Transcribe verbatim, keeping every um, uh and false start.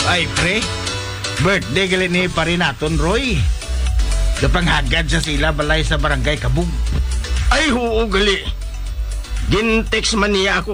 Ay, pre. Birthday gali ni Parinaton, Roy. Gapanghagad sa sila balay sa barangay Kabug. Ay, oo, gali. Gintext man niya ako